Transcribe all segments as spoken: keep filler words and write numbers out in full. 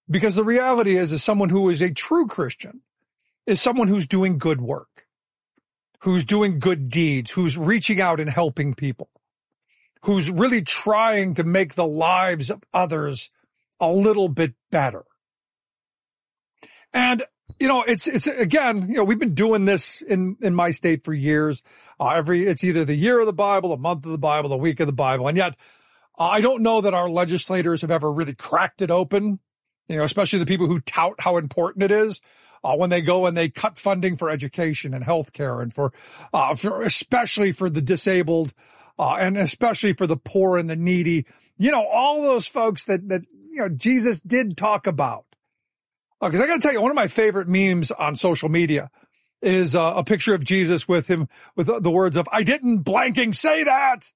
Because the reality is, is someone who is a true Christian is someone who's doing good work, who's doing good deeds, who's reaching out and helping people, who's really trying to make the lives of others a little bit better. And, you know, it's, it's again, you know, we've been doing this in, in my state for years. Uh, every, it's either the year of the Bible, a month of the Bible, a week of the Bible. And yet uh, I don't know that our legislators have ever really cracked it open, you know, especially the people who tout how important it is. Uh, when they go and they cut funding for education and healthcare and for, uh, for, especially for the disabled, uh, and especially for the poor and the needy, you know, all those folks that, that, you know, Jesus did talk about. Uh, cause I gotta tell you, one of my favorite memes on social media is uh, a picture of Jesus with him, with the words of, "I didn't blanking say that."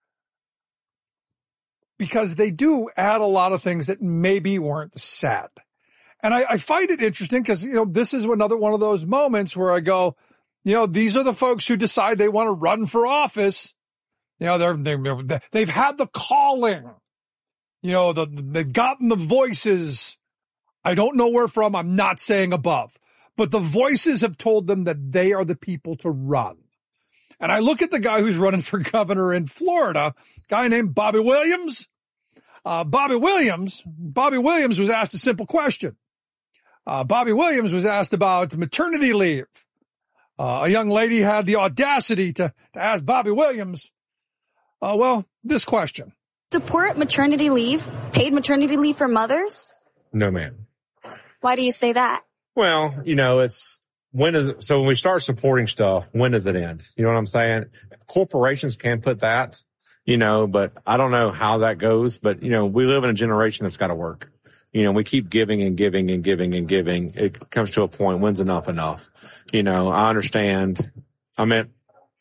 Because they do add a lot of things that maybe weren't said. And I, I find it interesting because, you know, this is another one of those moments where I go, you know, these are the folks who decide they want to run for office. You know, they're, they're, they've had the calling, you know, the, they've gotten the voices. I don't know where from. I'm not saying above, but the voices have told them that they are the people to run. And I look at the guy who's running for governor in Florida, a guy named Bobby Williams. Uh, Bobby Williams, Bobby Williams was asked a simple question. Uh, Bobby Williams was asked about maternity leave. Uh, a young lady had the audacity to, to ask Bobby Williams, uh, well, this question. Support maternity leave, paid maternity leave for mothers? No, ma'am. Why do you say that? Well, you know, it's, when is it, so when we start supporting stuff, when does it end? You know what I'm saying? Corporations can put that, you know, but I don't know how that goes. But, you know, we live in a generation that's got to work. You know, we keep giving and giving and giving and giving. It comes to a point, when's enough enough? You know, I understand. I mean,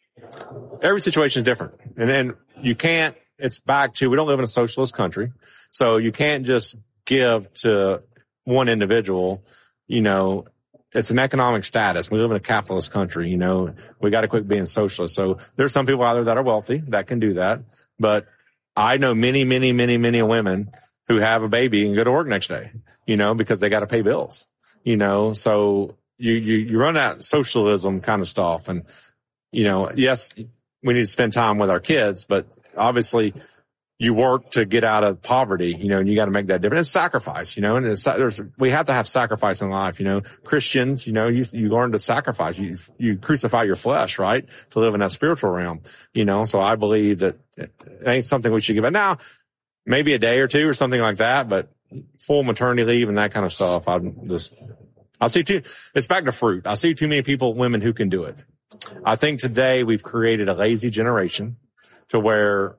every situation is different. And then you can't, it's back to, we don't live in a socialist country. So you can't just give to one individual, you know, it's an economic status. We live in a capitalist country, you know, we got to quit being socialist. So there's some people out there that are wealthy that can do that. But I know many, many, many, many women who have a baby and go to work next day, you know, because they got to pay bills, you know, so you, you, you run that socialism kind of stuff. And, you know, yes, we need to spend time with our kids, but obviously you work to get out of poverty, you know, and you got to make that difference. It's sacrifice, you know, and it's, there's, we have to have sacrifice in life, you know. Christians, you know, you, you learn to sacrifice. You, you crucify your flesh, right, to live in that spiritual realm, you know. So I believe that it ain't something we should give. And now, maybe a day or two or something like that, but full maternity leave and that kind of stuff, I'm just, I see too, it's back to fruit. I see too many people, women who can do it. I think today we've created a lazy generation to where,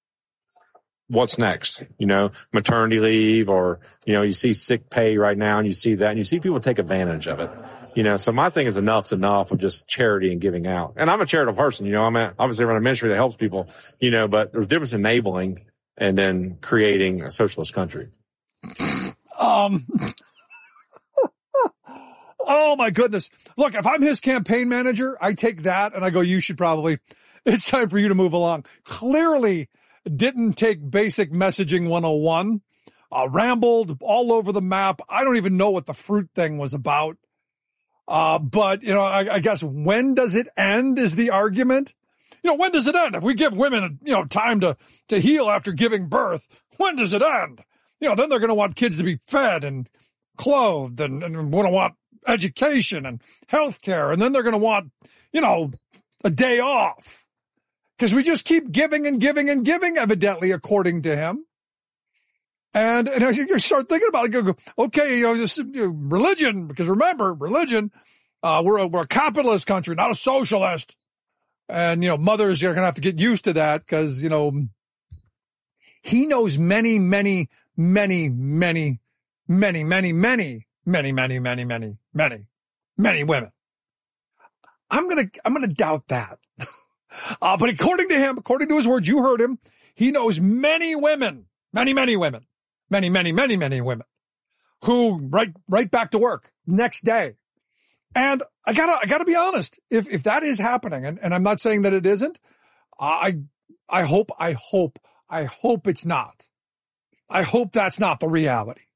what's next? You know, maternity leave, or, you know, you see sick pay right now and you see that and you see people take advantage of it. You know, so my thing is enough's enough of just charity and giving out. And I'm a charitable person, you know, I'm a, obviously run a ministry that helps people, you know, but there's a difference in enabling and then creating a socialist country. Um, oh my goodness. Look, if I'm his campaign manager, I take that and I go, you should probably, it's time for you to move along. Clearly didn't take basic messaging one oh one, uh, rambled all over the map. I don't even know what the fruit thing was about. Uh, but, you know, I, I guess when does it end is the argument. You know, when does it end? If we give women, you know, time to, to heal after giving birth, when does it end? You know, then they're going to want kids to be fed and clothed and, and going to want education and health care. And then they're going to want, you know, a day off. Because we just keep giving and giving and giving, evidently, according to him. And, and you start thinking about it, you go, okay, you know, this, you know, religion, because remember, religion, uh, we're a, we're a capitalist country, not a socialist. And, you know, mothers are going to have to get used to that because, you know, he knows many, many, many, many, many, many, many, many, many, many, many, many, many women. I'm going to, I'm going to doubt that. uh, but according to him, according to his words, you heard him, he knows many women, many, many women, many, many, many, many women who right, right back to work next day. And I gotta, I gotta be honest. If, if that is happening, and, and I'm not saying that it isn't, I, I hope, I hope, I hope it's not. I hope that's not the reality.